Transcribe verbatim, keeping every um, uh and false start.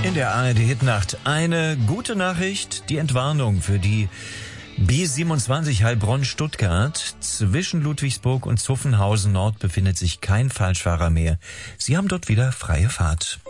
In der A R D-Hitnacht eine gute Nachricht, die Entwarnung für die B siebenundzwanzig Heilbronn-Stuttgart. Zwischen Ludwigsburg und Zuffenhausen Nord befindet sich kein Falschfahrer mehr. Sie haben dort wieder freie Fahrt.